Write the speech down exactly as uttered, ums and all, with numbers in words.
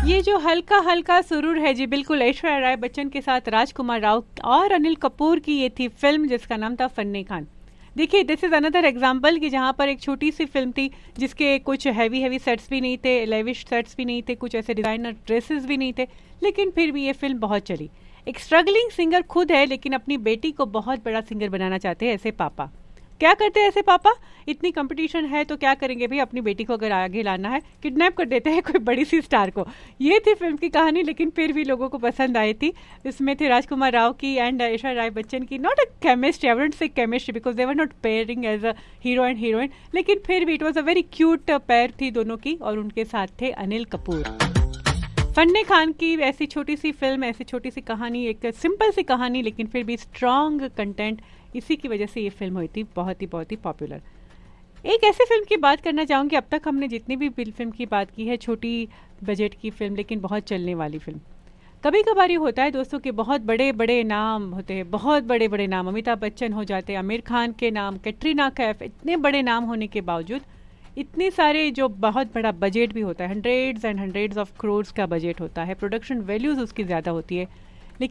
ये जो हल्का हल्का सुरूर है जी, बिल्कुल ऐश्वर्या राय बच्चन के साथ राजकुमार राव और अनिल कपूर की ये थी फिल्म जिसका नाम था फन्ने खान। देखिए, दिस इज अनदर एग्जाम्पल कि जहाँ पर एक छोटी सी फिल्म थी जिसके कुछ हैवी हैवी सेट्स भी नहीं थे, लेविश सेट्स भी नहीं थे, कुछ ऐसे डिजाइनर ड्रेसेस भी नहीं थे, लेकिन फिर भी ये फिल्म बहुत चली। एक स्ट्रगलिंग सिंगर खुद है, लेकिन अपनी बेटी को बहुत बड़ा सिंगर बनाना चाहते हैं। ऐसे पापा क्या करते हैं? ऐसे पापा, इतनी कंपटीशन है तो क्या करेंगे भाई, अपनी बेटी को अगर आगे लाना है किडनैप कर देते हैं कोई बड़ी सी स्टार को। ये थी फिल्म की कहानी, लेकिन फिर भी लोगों को पसंद आई थी। इसमें थे राजकुमार राव की एंड ऐश्वर्या राय बच्चन की, not a chemistry, I wouldn't say chemistry because they were not pairing as a hero and heroine, लेकिन फिर भी it was a very cute pair थी दोनों की, और उनके साथ थे अनिल कपूर। फन्ने खान की ऐसी छोटी सी फिल्म, ऐसी छोटी सी कहानी, एक सिंपल सी कहानी, लेकिन फिर भी स्ट्रॉन्ग कंटेंट, इसी की वजह से ये फिल्म हुई थी बहुत ही बहुत ही पॉपुलर। एक ऐसी फिल्म की बात करना चाहूँगी, अब तक हमने जितनी भी फिल्म की बात की है, छोटी बजट की फिल्म लेकिन बहुत चलने वाली फिल्म। कभी कभार ये होता है दोस्तों कि बहुत बड़े बड़े नाम होते हैं, बहुत बड़े बड़े नाम, अमिताभ बच्चन हो जाते हैं, आमिर खान के नाम, कैटरीना कैफ, इतने बड़े नाम होने के बावजूद इतने सारे जो बहुत बड़ा बजट भी होता है, hundreds and hundreds of crores का बजट होता है, प्रोडक्शन वैल्यूज़ उसकी ज़्यादा होती है,